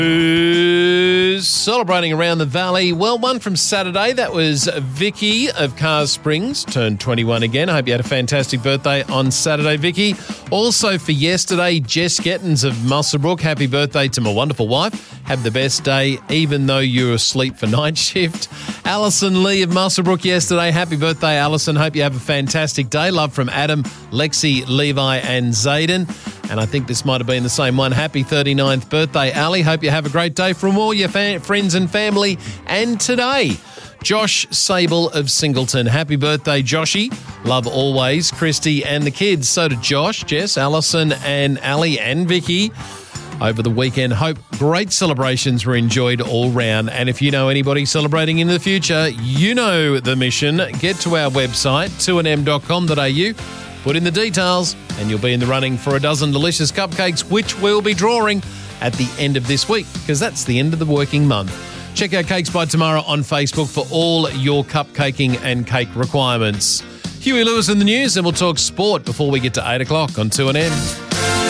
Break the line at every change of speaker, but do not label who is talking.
Who's celebrating around the valley? Well, one from Saturday, that was Vicky of Cars Springs, turned 21 again. I hope you had a fantastic birthday on Saturday, Vicky. Also for yesterday, Jess Gettins of Muswellbrook. Happy birthday to my wonderful wife. Have the best day, even though you're asleep for night shift. Alison Lee of Muswellbrook yesterday. Happy birthday, Alison. Hope you have a fantastic day. Love from Adam, Lexi, Levi and Zayden. And I think this might have been the same one. Happy 39th birthday, Ali. Hope you have a great day from all your friends and family. And today, Josh Sable of Singleton. Happy birthday, Joshy. Love always, Christy and the kids. So to Josh, Jess, Alison and Ali and Vicky over the weekend. Hope great celebrations were enjoyed all round. And if you know anybody celebrating in the future, you know the mission. Get to our website, 2nm.com.au. Put in the details and you'll be in the running for a dozen delicious cupcakes, which we'll be drawing at the end of this week because that's the end of the working month. Check out Cakes by Tomorrow on Facebook for all your cupcaking and cake requirements. Huey Lewis in the news, and we'll talk sport before we get to 8 o'clock on 2NM.